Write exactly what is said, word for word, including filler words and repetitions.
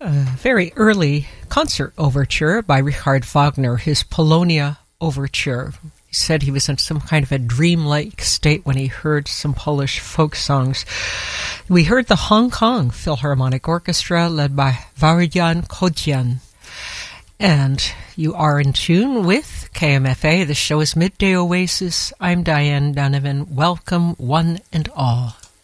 a very early concert overture by Richard Wagner, his Polonia Overture. He said he was in some kind of a dreamlike state when he heard some Polish folk songs. We heard the Hong Kong Philharmonic Orchestra led by Warydan Khodjian. And you are in tune with K M F A. The show is Midday Oasis. I'm Diane Donovan. Welcome, one and all.